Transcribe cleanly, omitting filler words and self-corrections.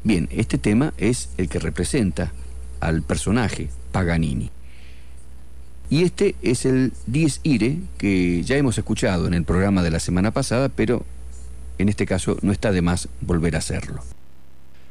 Bien, este tema es el que representa al personaje Paganini. Y este es el Dies Irae que ya hemos escuchado en el programa de la semana pasada, pero en este caso no está de más volver a hacerlo.